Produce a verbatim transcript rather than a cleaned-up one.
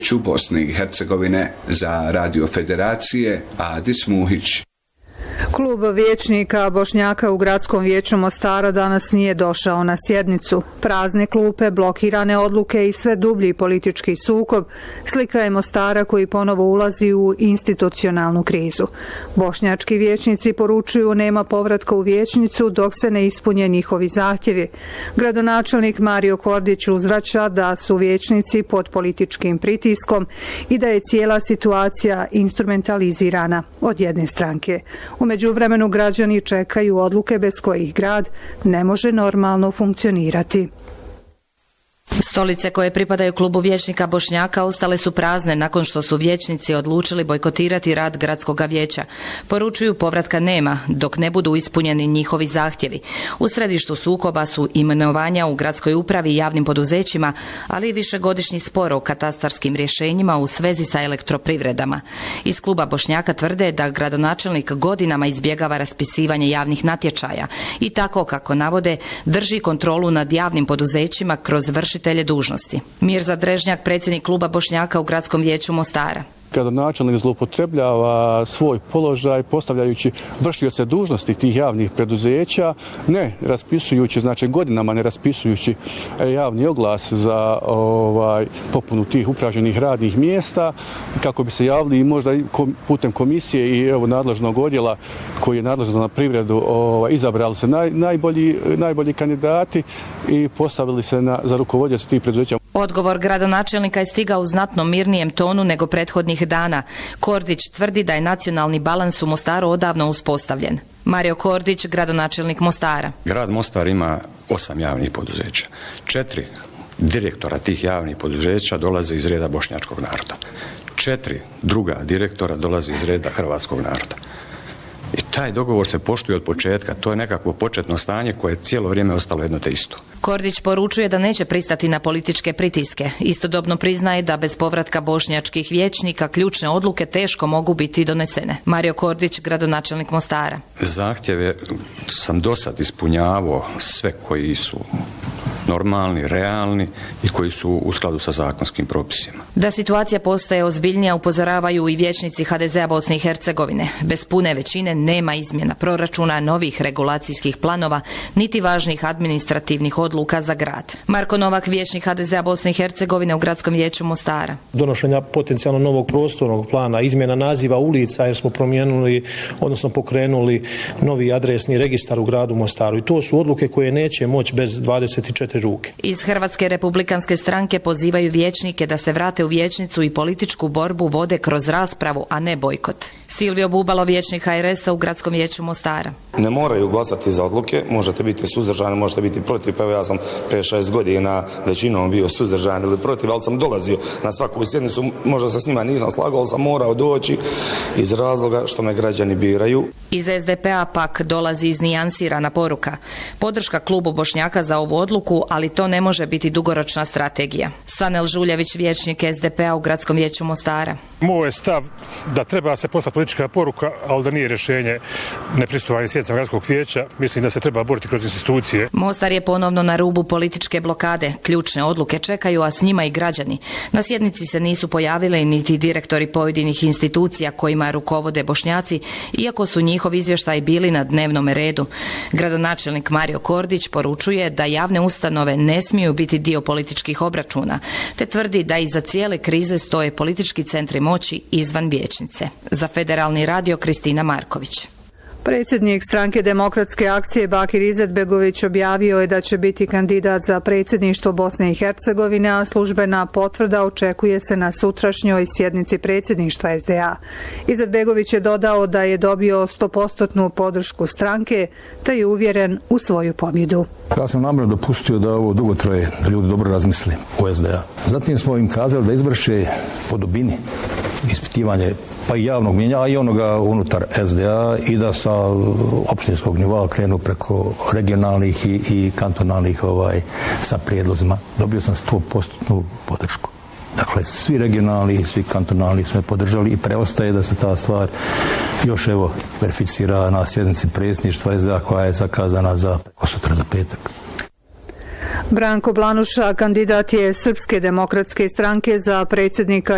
Bosne i Hercegovine. Za Radio Federacije Adis Muhić. Klub vijećnika Bošnjaka u Gradskom vijeću Mostara danas nije došao na sjednicu. Prazne klupe, blokirane odluke i sve dublji politički sukob slika je Mostara koji ponovo ulazi u institucionalnu krizu. Bošnjački vijećnici poručuju nema povratka u vijećnicu dok se ne ispunje njihovi zahtjevi. Gradonačelnik Mario Kordić uzvraća da su vijećnici pod političkim pritiskom i da je cijela situacija instrumentalizirana od jedne stranke. U međuvremenu građani čekaju odluke bez kojih grad ne može normalno funkcionirati. Stolice koje pripadaju klubu vijećnika Bošnjaka ostale su prazne nakon što su vijećnici odlučili bojkotirati rad gradskog vijeća. Poručuju povratka nema dok ne budu ispunjeni njihovi zahtjevi. U središtu sukoba su imenovanja u gradskoj upravi i javnim poduzećima, ali i višegodišnji spor o katastarskim rješenjima u svezi sa elektroprivredama. Iz kluba Bošnjaka tvrde da gradonačelnik godinama izbjegava raspisivanje javnih natječaja i tako, kako navode, drži kontrolu nad javnim poduzećima kroz vršitelje dužnosti. Mirza Drežnjak, predsjednik kluba Bošnjaka u Gradskom vijeću Mostara. Gradonačelnik zloupotrebljava svoj položaj postavljajući vršioce dužnosti tih javnih preduzeća, ne raspisujući, znači godinama ne raspisujući javni oglas za ovaj, popunu tih upražnjenih radnih mjesta, kako bi se javili i možda putem komisije i evo nadležnog odjela koji je nadležan za privredu, ovaj, izabrali se naj, najbolji, najbolji kandidati i postavili se na, za rukovodioce tih preduzeća. Odgovor gradonačelnika je stigao u znatno mirnijem tonu nego prethodnih dana. Kordić tvrdi da je nacionalni balans u Mostaru odavno uspostavljen. Mario Kordić, gradonačelnik Mostara. Grad Mostar ima osam javnih poduzeća. Četiri direktora tih javnih poduzeća dolaze iz reda bošnjačkog naroda. Četiri druga direktora dolaze iz reda hrvatskog naroda. I taj dogovor se poštuje od početka. To je nekakvo početno stanje koje je cijelo vrijeme ostalo jedno te isto. Kordić poručuje da neće pristati na političke pritiske. Istodobno priznaje da bez povratka bošnjačkih vijećnika ključne odluke teško mogu biti donesene. Mario Kordić, gradonačelnik Mostara. Zahtjeve sam do sad ispunjavao sve koji su normalni, realni i koji su u skladu sa zakonskim propisima. Da situacija postaje ozbiljnija upozoravaju i vijećnici ha de zea Bosne i Hercegovine. Bez pune većine nema izmjena proračuna, novih regulacijskih planova, niti važnih administrativnih odluka za grad. Marko Novak, vijećnik ha de zea Bosne i Hercegovine u Gradskom vijeću Mostara. Donošenja potencijalno novog prostornog plana, izmjena naziva ulica jer smo promijenili, odnosno pokrenuli novi adresni registar u gradu Mostaru. I to su odluke koje neće moći bez dvadeset četiri ruke. Iz Hrvatske republikanske stranke pozivaju vijećnike da se vrate u vijećnicu i političku borbu vode kroz raspravu, a ne bojkot. Silvio Bubalo, vijećnik ha er esa u Gradskom vijeću Mostara. Ne moraju glasati za odluke, možete biti suzdržani, možete biti protiv, pa ja sam pet šest godina većinom bio suzdržan ili protiv, ali sam dolazio na svaku sjednicu, možda se s njima nisam slagao, ali sam morao doći iz razloga što me građani biraju. Iz es de pe a pak dolazi iznijansirana poruka. Podrška klubu Bošnjaka za ovu odluku, ali to ne može biti dugoročna strategija. Sanel Žuljević, vijećnik es de pe a u Gradskom vijeću Mostara. Moj je stav da treba se poslati politička poruka, ali da nije rješenje neprisutnovanje sjednicama Gradskog vijeća. Mislim da se treba boriti kroz institucije. Mostar je ponovno na rubu političke blokade. Ključne odluke čekaju, a s njima i građani. Na sjednici se nisu pojavile niti direktori pojedinih institucija kojima rukovode Bošnjaci, iako su njihovi izvještaji bili na dnevnom redu. Gradonačelnik Mario Kordić poručuje da javne ustanove ne smiju biti dio političkih obračuna, te tvrdi da iza cijele krize stoje politički centri moći izvan vijećnice. Za Federalni radio Kristina Marković. Predsjednik stranke Demokratske akcije Bakir Izetbegović objavio je da će biti kandidat za predsjedništvo Bosne i Hercegovine, a službena potvrda očekuje se na sutrašnjoj sjednici predsjedništva es de a. Izetbegović je dodao da je dobio sto posto podršku stranke, te je uvjeren u svoju pobjedu. Ja sam namjerno dopustio da ovo dugo traje, da ljudi dobro razmisle o es de a. Zatim smo im kazali da izvrše po dubini ispitivanje pa i javnog mjenja, a i onoga unutar es de a i da sa opštinskog nivoa krenu preko regionalnih i, i kantonalnih ovaj, sa prijedlozima. Dobio sam sto posto podršku. Dakle, svi regionalni i svi kantonalni su me podržali i preostaje da se ta stvar još evo verificira na sjednici predsjedništva es de a koja je zakazana za sutra za petak. Branko Blanuša, kandidat je Srpske demokratske stranke za predsjednika